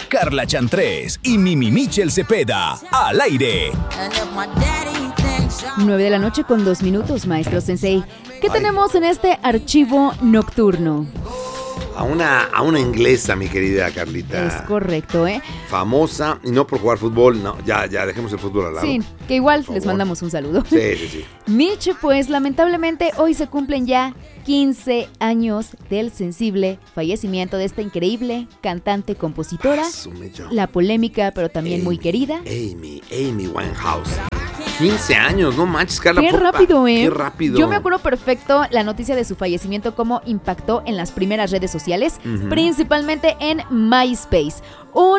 Carla Chantrés y Mimi Michel Cepeda, al aire. 9:02 p.m, maestro Sensei. ¿Qué tenemos en este archivo nocturno? A una inglesa, mi querida Carlita. Es correcto, ¿eh? Famosa, y no por jugar fútbol, no, ya dejemos el fútbol al lado. Sí, que igual les mandamos un saludo. Sí. Mitch, pues lamentablemente hoy se cumplen ya 15 años del sensible fallecimiento de esta increíble cantante, compositora, la polémica, pero también muy querida. Amy Winehouse. 15 años, no manches, Carla. Qué rápido, ¿eh? Qué rápido. Yo me acuerdo perfecto la noticia de su fallecimiento, cómo impactó en las primeras redes sociales, principalmente en MySpace. Un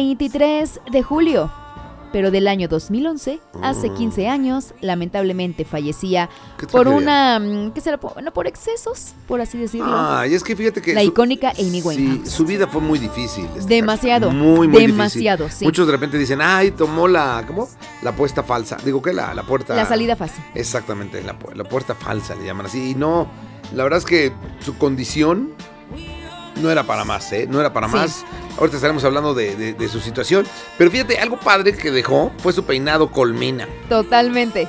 23 de julio, pero del año 2011, hace 15 años, lamentablemente fallecía por una, ¿qué será? No, por excesos, por así decirlo. Y es que fíjate que... La icónica Amy Winehouse. Sí, su vida fue muy difícil. Demasiado. Muy demasiado, difícil. sí. Muchos de repente dicen, tomó la puesta falsa. Digo, ¿qué? La puerta... La salida fácil. Exactamente, la puerta falsa le llaman así. Y no, la verdad es que su condición... no era para más, No era para más. Ahorita estaremos hablando de su situación. Pero fíjate, algo padre que dejó fue su peinado colmena. Totalmente.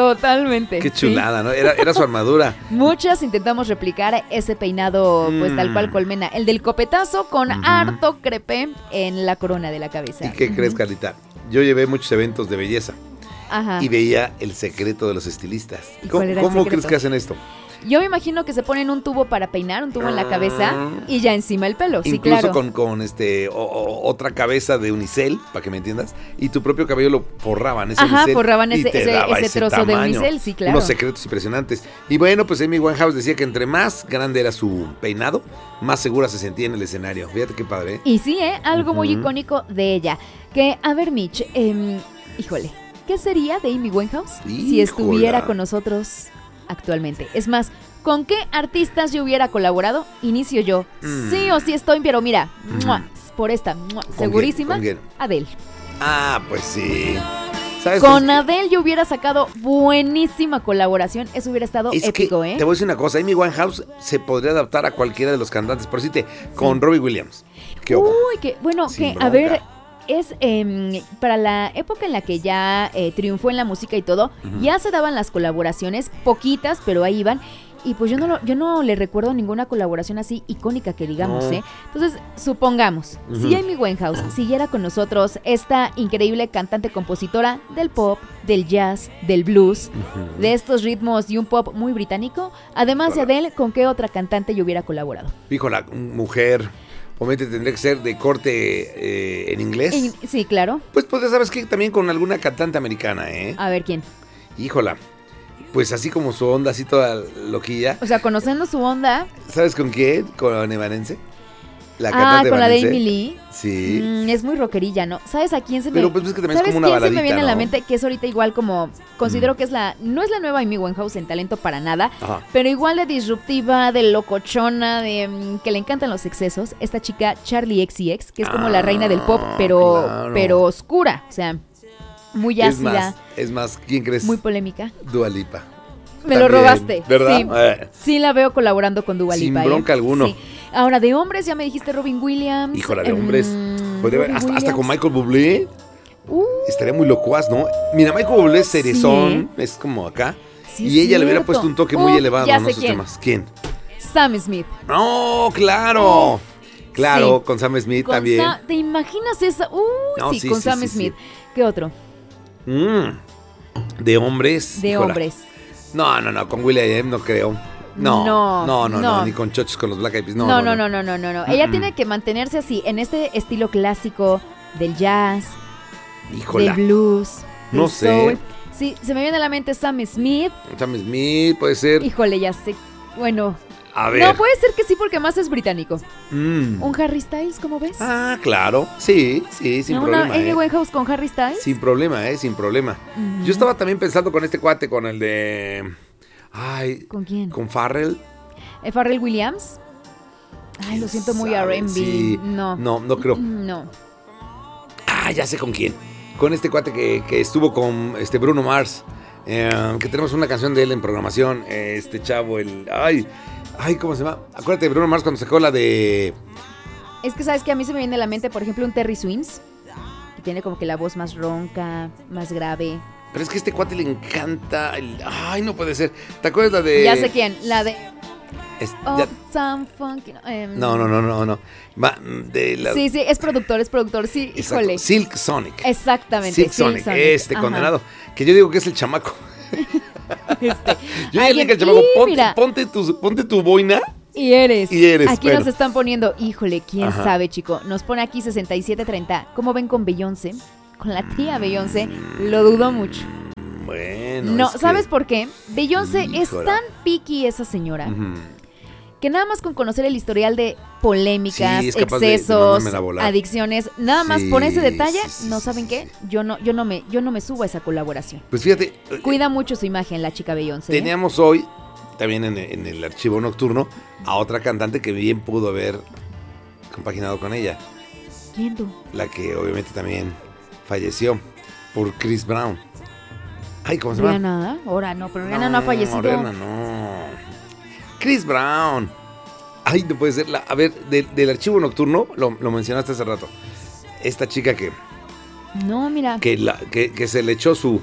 Qué chulada, ¿sí? ¿No? Era su armadura. Muchas intentamos replicar ese peinado, pues tal cual colmena. El del copetazo con harto crepé en la corona de la cabeza. ¿Y qué crees, Carlita? Yo llevé muchos eventos de belleza. Ajá. Y veía el secreto de los estilistas. ¿Cómo crees que hacen esto? Yo me imagino que se ponen un tubo para peinar, un tubo en la cabeza y ya encima el pelo, sí, incluso claro. con otra cabeza de unicel, para que me entiendas, y tu propio cabello lo forraban ese unicel. Forraban ese trozo tamaño, de unicel, sí, claro. Unos secretos impresionantes. Y bueno, pues Amy Winehouse decía que entre más grande era su peinado, más segura se sentía en el escenario. Fíjate qué padre, ¿eh? Y sí, algo muy icónico de ella. Que, a ver, Mitch, híjole, ¿qué sería de Amy Winehouse si estuviera con nosotros actualmente? Es más, ¿con qué artistas yo hubiera colaborado? Inicio yo. Sí o sí estoy, pero mira, por esta, segurísima, ¿Con quién? Adele. Pues sí. ¿Sabes? Con Adele yo hubiera sacado buenísima colaboración. Eso hubiera estado épico, Te voy a decir una cosa. Amy Winehouse se podría adaptar a cualquiera de los cantantes. Por decirte, con Robbie Williams. A ver... Es para la época en la que ya triunfó en la música y todo, ya se daban las colaboraciones, poquitas, pero ahí iban. Y pues yo no le recuerdo ninguna colaboración así icónica que digamos, ¿eh? Entonces, supongamos, si Amy Winehouse siguiera con nosotros, esta increíble cantante compositora del pop, del jazz, del blues, de estos ritmos y un pop muy británico, además de Adele, ¿con qué otra cantante yo hubiera colaborado? Híjola, mujer... Obviamente tendría que ser de corte en inglés. Sí, claro. Pues ¿sabes qué? También con alguna cantante americana, ¿eh? A ver, ¿quién? Híjola, pues así como su onda, así toda loquilla. O sea, conociendo su onda. ¿Sabes con quién? Con Evanescence. La cantante con Evanescence. La de Amy Lee. Sí. Es muy rockerilla, ¿no? ¿Sabes a quién se me... Pero pues es que también es como una baladita, baladita, se me viene ¿no? a la mente? Que es ahorita igual como... Considero que no es la nueva Amy Winehouse en talento para nada, pero igual de disruptiva, de locochona, de que le encantan los excesos. Esta chica, Charli XCX, que es como la reina del pop, pero oscura. O sea, muy ácida. Es más, ¿quién crees? Muy polémica. Dua Lipa. Me lo robaste. ¿Verdad? Sí, la veo colaborando con Dua Lipa. Sin bronca alguno. Sí. Ahora, de hombres, ya me dijiste Robin Williams. Híjole, de hombres. Hasta con Michael Bublé. Estaría muy locuaz, ¿no? Mira, Michael Bublé es cerezón, es como acá. Sí, y ella le hubiera puesto un toque muy elevado, ya ¿no? Sé Sus quién. temas. ¿Quién? Sam Smith. ¡No, claro! Claro, con Sam Smith también. ¿Te imaginas esa? Con Sam Smith. Sí. ¿Qué otro? De hombres. De hombres. No, con Will.i.am no creo. No, ni con Chochos con los Black Eyed Peas. No. Ella tiene que mantenerse así, en este estilo clásico del jazz, del blues, del soul. Sí, se me viene a la mente Sam Smith. Sam Smith, puede ser. Híjole, ya sé. Bueno. A ver. No, puede ser que sí, porque más es británico. ¿Un Harry Styles, cómo ves? Claro. Sí, sin problema. ¿Una Amy Winehouse con Harry Styles? Sin problema, sin problema. Yo estaba también pensando con este cuate, con el de... ¿Con quién? Con Pharrell. ¿Pharrell Williams? Lo siento, muy R&B. Sí. No creo. No. Ya sé con quién. Con este cuate que estuvo con Bruno Mars. Que tenemos una canción de él en programación. Este chavo, ¿cómo se llama? Acuérdate de Bruno Mars cuando sacó la de Es que sabes que a mí se me viene a la mente, por ejemplo, un Terry Swims, que tiene como que la voz más ronca, más grave. Pero es que a este cuate le encanta Ay, no puede ser. ¿Te acuerdas la de...? Ya sé quién, la de... No. No. Sí, es productor, sí, exacto. híjole. Silk Sonic. Exactamente. Silk Sonic, condenado. Que yo digo que es el chamaco. Yo ya le dije al chamaco, ponte tu boina. Y eres. Aquí bueno. nos están poniendo, híjole, quién sabe, chico. Nos pone aquí 6730. ¿Cómo ven con Beyoncé? Con la tía Beyoncé, lo dudo mucho. Bueno. No, ¿sabes por qué? Beyoncé es tan picky esa señora. Que nada más con conocer el historial de polémicas, excesos, adicciones, nada más por ese detalle, ¿no saben qué? Yo no me subo a esa colaboración. Pues fíjate, cuida mucho su imagen la chica Beyoncé. Teníamos hoy, también en el archivo nocturno, a otra cantante que bien pudo haber compaginado con ella. ¿Quién tú? La que obviamente también falleció por Chris Brown. Ay, ¿cómo se llama? Rihanna, ahora no, pero Rihanna no ha fallecido. Rihanna no. Chris Brown. Ay, no puede ser. A ver, del archivo nocturno, lo mencionaste hace rato. Esta chica que... No, mira. Que se le echó su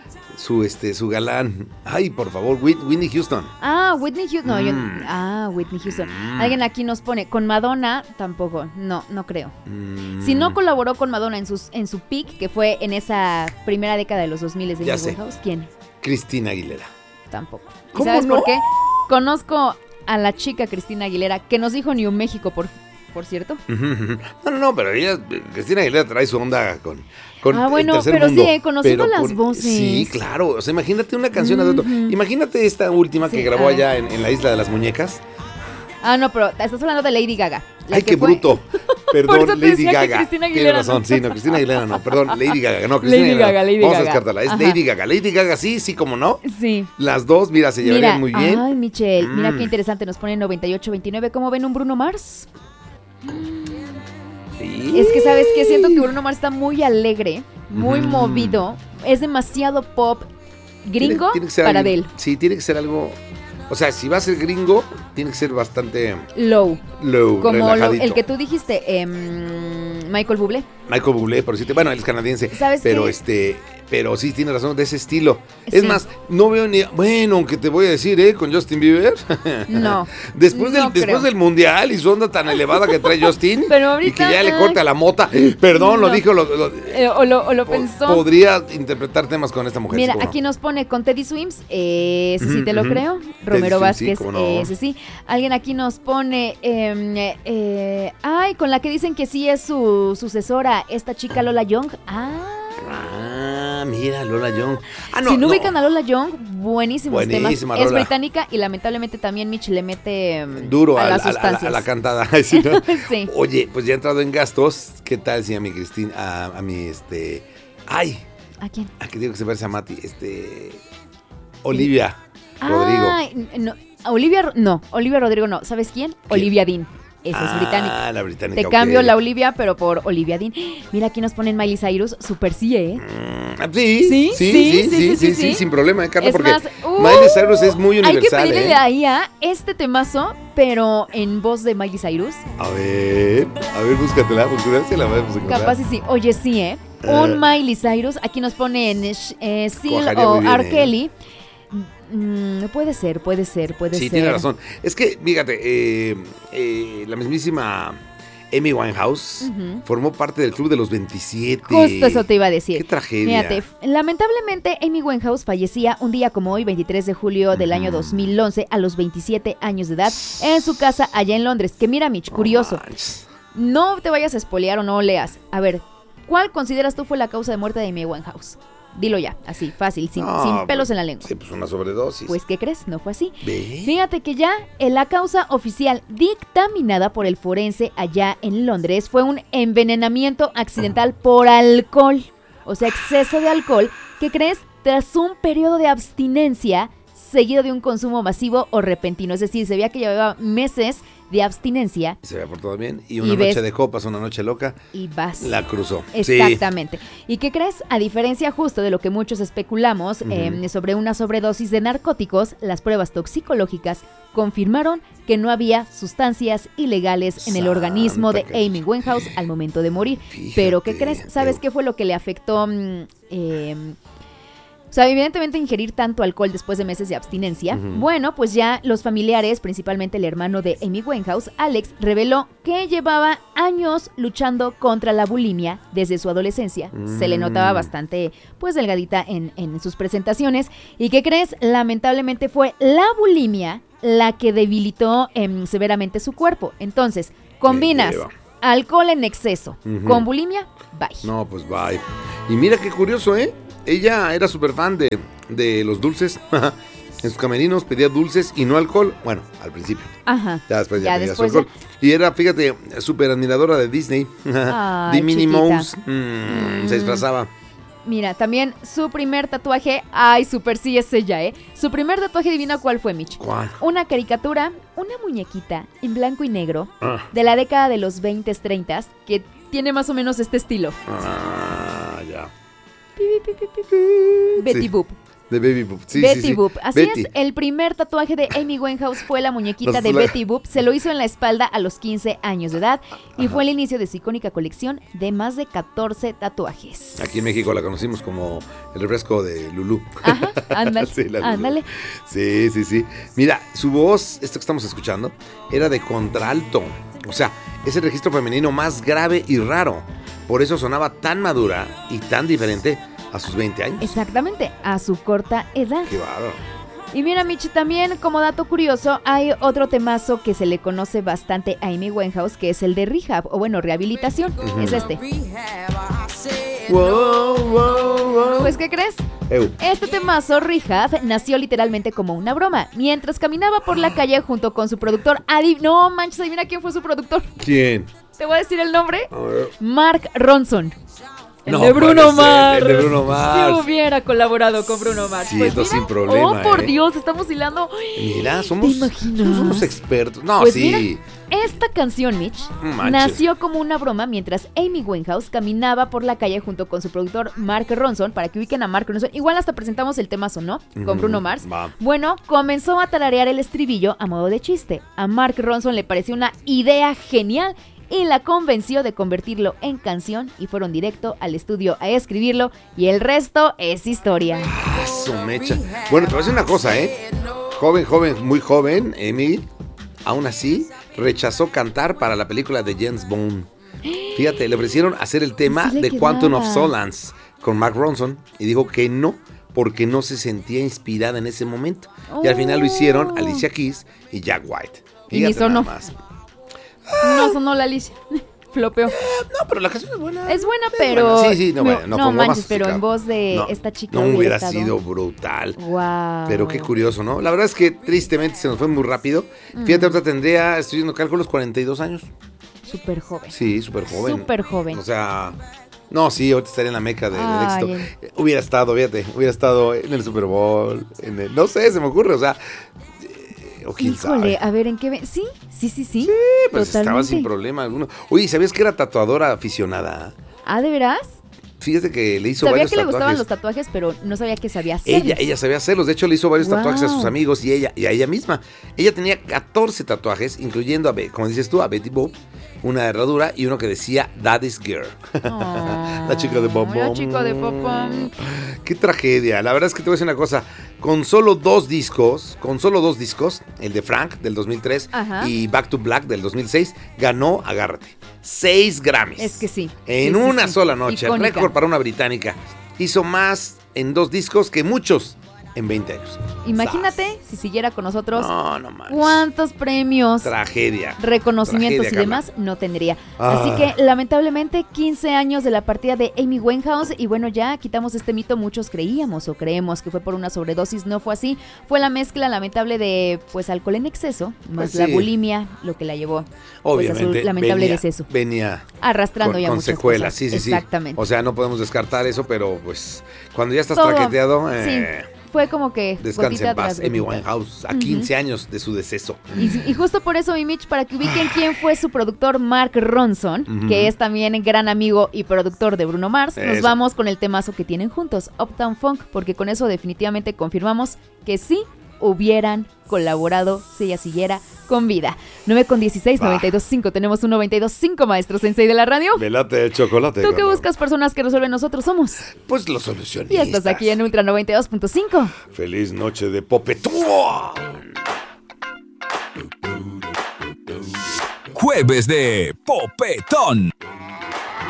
galán. Ay, por favor, Whitney Houston. Whitney Houston. No, Whitney Houston. Alguien aquí nos pone, con Madonna, tampoco. No creo. Si no colaboró con Madonna en su peak, que fue en esa primera década de los 2000 de Amy Winehouse, ¿quién? Cristina Aguilera. Tampoco. ¿Y ¿Cómo sabes no? por qué? Conozco a la chica Cristina Aguilera, que nos dijo New México, por cierto. No, pero ella, Cristina Aguilera trae su onda con bueno, el tercer pero mundo, sí, conociendo las voces. Sí, claro, o sea, imagínate una canción de otro. Imagínate esta última que grabó allá en la Isla de las Muñecas. No, pero estás hablando de Lady Gaga. Ay, qué bruto. Perdón, Lady Gaga. Tiene razón, sí, no, Cristina Aguilera no, perdón, Lady Gaga, no, Cristina Aguilera. Lady Vamos Gaga. a descartarla, es Lady Gaga. Lady Gaga sí, como no. Sí. Las dos, mira, se llevarían muy bien. Ay, Michelle, mira qué interesante, nos pone 9829. ¿Cómo ven un Bruno Mars? Sí. Es que, ¿sabes qué? Siento que Bruno Mars está muy alegre, muy movido, es demasiado pop gringo tiene que ser para alguien, él. Sí, tiene que ser algo... O sea, si va a ser gringo, tiene que ser bastante... Low, como relajadito. el que tú dijiste, Michael Bublé. Michael Bublé, por decirte, bueno, él es canadiense. ¿Sabes pero qué? Pero sí tiene razón, de ese estilo. Sí. Es más, no veo ni... Bueno, aunque te voy a decir, con Justin Bieber. No. Después del mundial y su onda tan elevada que trae Justin. Pero ahorita, y que ya le corta la mota. Perdón, no. lo dijo. Lo pensó. Podría interpretar temas con esta mujer. Mira, ¿sí, aquí nos pone con Teddy Swims. Ese sí te lo creo. Romero Vázquez. Sí, no. Ese sí. Alguien aquí nos pone. Con la que dicen que sí es su sucesora, esta chica Lola Young. Mira, Lola Young. Si no ubican a Lola Young, buenísimos temas. Lola. Es británica y lamentablemente también Mitch le mete duro a las sustancias. A la cantada. ¿Sí, no? Sí. Oye, pues ya he entrado en gastos. ¿Qué tal si a mi Cristina, a mi ¿A quién? ¿A qué digo que se parece a Mati? Olivia Rodrigo. No, Olivia Rodrigo no. ¿Sabes quién? Olivia Dean. Esa es británica. La británica. Te cambio la Olivia, pero por Olivia Dean. Mira, aquí nos ponen Miley Cyrus. Super sí, ¿eh? Sí, sin problema, Carla, porque más, Miley Cyrus es muy universal. Hay que pedirle a IA este temazo, pero en voz de Miley Cyrus. A ver, búscatela, porque si la vamos a encontrar. Capaz y sí. Oye, sí, ¿eh? Un Miley Cyrus. Aquí nos ponen Seal o R. Kelly. Puede ser. Sí, tiene razón. Es que, fíjate, la mismísima Amy Winehouse formó parte del Club de los 27. Justo eso te iba a decir. Qué tragedia. Fíjate, lamentablemente Amy Winehouse fallecía un día como hoy, 23 de julio del año 2011, a los 27 años de edad, en su casa allá en Londres. Que mira, Mitch, curioso. No te vayas a espolear o no leas. A ver, ¿cuál consideras tú fue la causa de muerte de Amy Winehouse? Dilo ya, así, fácil, sin pelos en la lengua. Sí, pues una sobredosis. Pues, ¿qué crees? No fue así. ¿Ve? Fíjate que ya la causa oficial dictaminada por el forense allá en Londres fue un envenenamiento accidental por alcohol. O sea, exceso de alcohol. ¿Qué crees? Tras un periodo de abstinencia seguido de un consumo masivo o repentino. Es decir, se veía que llevaba meses de abstinencia. Se había portado bien. Y una noche de copas, una noche loca. Y vas. La cruzó. Exactamente. Sí. ¿Y qué crees? A diferencia justo de lo que muchos especulamos sobre una sobredosis de narcóticos, las pruebas toxicológicas confirmaron que no había sustancias ilegales en el organismo de Amy Winehouse al momento de morir. Fíjate, pero ¿qué crees? ¿Sabes qué fue lo que le afectó? O sea, evidentemente ingerir tanto alcohol después de meses de abstinencia. Bueno, pues ya los familiares, principalmente el hermano de Amy Winehouse, Alex, reveló que llevaba años luchando contra la bulimia desde su adolescencia. Se le notaba bastante, pues, delgadita en sus presentaciones. ¿Y qué crees? Lamentablemente fue la bulimia la que debilitó severamente su cuerpo. Entonces, combinas alcohol en exceso con bulimia, bye. No, pues bye. Y mira qué curioso, ¿eh? Ella era súper fan de los dulces. En sus camerinos pedía dulces y no alcohol. Bueno, al principio. Ajá. Ya después ya pedía su alcohol. Y era, fíjate, súper admiradora de Disney. De Minnie Mouse. Se disfrazaba. Mira, también su primer tatuaje, ay, súper sí es ella, ¿eh? Su primer tatuaje divino, ¿cuál fue, Mitch? ¿Cuál? Una caricatura, una muñequita en blanco y negro de la década de los 20s, 30s, que tiene más o menos este estilo. Ya. Betty Boop. De Baby Boop. Sí, Betty Boop. Así Betty. Es, el primer tatuaje de Amy Winehouse fue la muñequita de Betty Boop. Se lo hizo en la espalda a los 15 años de edad y fue el inicio de su icónica colección de más de 14 tatuajes. Aquí en México la conocimos como el refresco de Lulú. Ajá, ándale, sí, ándale. Sí. Mira, su voz, esto que estamos escuchando, era de contralto. O sea, es el registro femenino más grave y raro. Por eso sonaba tan madura y tan diferente a sus 20 años. Exactamente, a su corta edad. Qué bárbaro. Y mira, Michi, también como dato curioso, hay otro temazo que se le conoce bastante a Amy Winehouse, que es el de rehab, o bueno, rehabilitación. Es este. Wow. Pues, ¿qué crees? Este temazo, Rehab, nació literalmente como una broma. Mientras caminaba por la calle junto con su productor, no manches, adivina quién fue su productor. ¿Quién? Te voy a decir el nombre. Mark Ronson. El de Bruno Mars. El de Bruno Mars. Si hubiera colaborado con Bruno Mars. Sí, pues esto mira, sin problema. Oh, por Dios, estamos hilando. Mira, somos unos expertos. No, pues sí. Mira, esta canción, Mitch, nació como una broma mientras Amy Winehouse caminaba por la calle junto con su productor Mark Ronson. Para que ubiquen a Mark Ronson. Igual hasta presentamos el temazo, ¿no? Con Bruno Mars. Bueno, comenzó a tararear el estribillo a modo de chiste. A Mark Ronson le pareció una idea genial y la convenció de convertirlo en canción y fueron directo al estudio a escribirlo y el resto es historia. Su mecha. Bueno, te voy a decir una cosa, ¿eh? Joven, muy joven, Amy, aún así, rechazó cantar para la película de James Bond. Fíjate, le ofrecieron hacer el tema de Quantum of Solace con Mark Ronson y dijo que no, porque no se sentía inspirada en ese momento. Y al final lo hicieron Alicia Keys y Jack White. Fíjate, y ni sonó. No sonó la Alicia. Flopeó. No, pero la canción es buena. Es buena, pero. Bueno, no manches, pero en voz de esta chica. No hubiera sido brutal. Wow. Pero qué curioso, ¿no? La verdad es que tristemente se nos fue muy rápido. Fíjate, ahorita tendría, estoy haciendo cálculos, 42 años. Súper joven. Sí, súper joven. Súper joven. O sea. No, sí, ahorita estaría en la meca del éxito. Hubiera estado en el Super Bowl. No sé, se me ocurre, o sea. O quién sabe. A ver, ¿en qué? Sí. Sí, pues estaba sin problema alguno. Oye, ¿sabías que era tatuadora aficionada? ¿Ah, de veras? Fíjate que le hizo Sabía varios tatuajes. que le gustaban los tatuajes, pero no sabía que sabía hacerlos. Ella sabía hacerlos. De hecho, le hizo varios tatuajes a sus amigos y a ella misma. Ella tenía 14 tatuajes, incluyendo, como dices tú, a Betty Boop, una herradura y uno que decía Daddy's Girl. La chica de Bom Bom. La chica de Bom Bom. Qué tragedia. La verdad es que te voy a decir una cosa. Con solo dos discos, el de Frank del 2003 y Back to Black del 2006, ganó, agárrate, 6 Grammys. Es que sí. En una sola noche. Icónica. El récord para una británica. Hizo más en 2 discos que muchos en 20 años. Imagínate si siguiera con nosotros. No manches. ¿Cuántos premios? Tragedia. Reconocimientos y demás no tendría. Así que, lamentablemente, 15 años de la partida de Amy Winehouse. Y bueno, ya quitamos este mito. Muchos creíamos o creemos que fue por una sobredosis. No fue así. Fue la mezcla lamentable de, pues, alcohol en exceso, más la bulimia, lo que la llevó pues, a su lamentable deceso. Venía arrastrando ya con muchas secuelas. cosas. Sí. Exactamente. O sea, no podemos descartar eso, pero pues, cuando ya estás traqueteado. Sí. fue como que descanse en paz, Amy Winehouse, a 15 años de su deceso. Y justo por eso, mi Mitch, para que ubiquen quién fue su productor, Mark Ronson, que es también gran amigo y productor de Bruno Mars, nos vamos con el temazo que tienen juntos, Uptown Funk, porque con eso definitivamente confirmamos que sí hubieran colaborado si ella siguiera con vida. 9:16, 92.5. Tenemos un 92.5, maestro Sensei de la radio. Me late el chocolate. ¿Tú qué buscas? Personas que resuelven, nosotros somos. Pues los solucionistas. Y estás aquí en Ultra 92.5. Feliz noche de popetón. Jueves de Popetón.